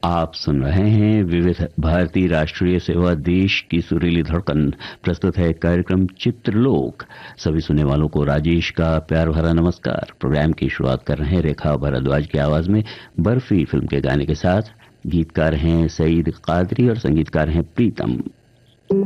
आप सुन रहे हैं विविध भारती राष्ट्रीय सेवा, देश की सुरीली धड़कन। प्रस्तुत है कार्यक्रम चित्रलोक। सभी सुनने वालों को राजेश का प्यार भरा नमस्कार। प्रोग्राम की शुरुआत कर रहे हैं रेखा भारद्वाज की आवाज में बर्फी फिल्म के गाने के साथ। गीतकार हैं सईद कादरी और संगीतकार हैं प्रीतम।